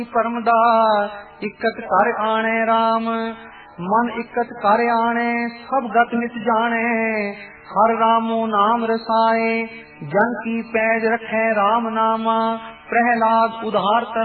परमदार इकत कर आने राम, मन इकत कर आने सब गत नित जाने। हर रामो नाम रसाए, जन की पैज रखे राम नामा। प्रहलाद उधार